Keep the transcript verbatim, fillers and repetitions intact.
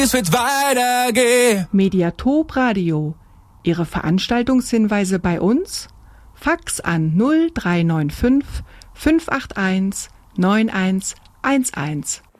Es wird weitergehen. Mediatop Radio. Ihre Veranstaltungshinweise bei uns? Fax an null drei neun fünf fünf acht eins neun eins eins eins.